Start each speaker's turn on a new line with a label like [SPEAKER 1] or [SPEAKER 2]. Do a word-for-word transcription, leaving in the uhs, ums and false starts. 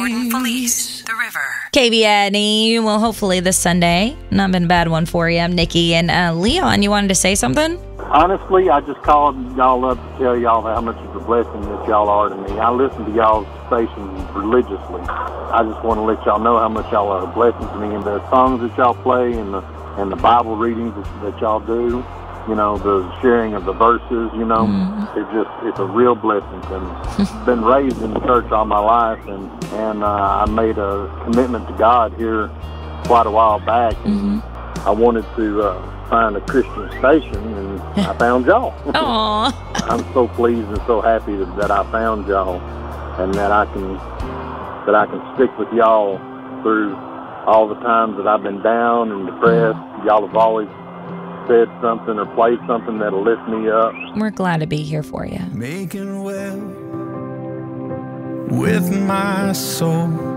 [SPEAKER 1] Felice, the river.
[SPEAKER 2] K B N E. Well, hopefully this Sunday. Not been a bad one for you. Nikki and uh, Leon, you wanted to say something?
[SPEAKER 3] Honestly, I just called y'all up to tell y'all how much of a blessing that y'all are to me. I listen to y'all's station religiously. I just want to let y'all know how much y'all are a blessing to me. And the songs that y'all play and the and the Bible readings that y'all do, you know, the sharing of the verses, you know, mm. it's just, it's a real blessing. And I've been raised in the church all my life, and, and uh, I made a commitment to God here quite a while back. And mm-hmm. I wanted to uh, find a Christian station, and I found y'all.
[SPEAKER 2] Aww.
[SPEAKER 3] I'm so pleased and so happy that, that I found y'all, and that I can that I can stick with y'all through all the times that I've been down and depressed. Mm. Y'all have always said something or played something that'll lift me up.
[SPEAKER 2] We're glad to be here for you.
[SPEAKER 4] Making well with my soul.